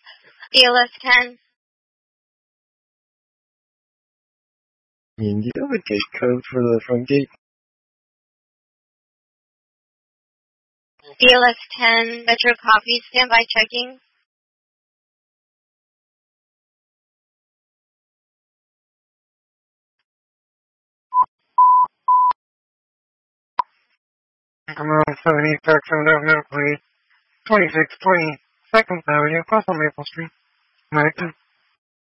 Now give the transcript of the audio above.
BLS 10. And do you have a gate code for the front gate? BLS 10, Metro copy, standby checking. Come on, 78 Medical 2620 2nd Avenue, across on Maple Street. American.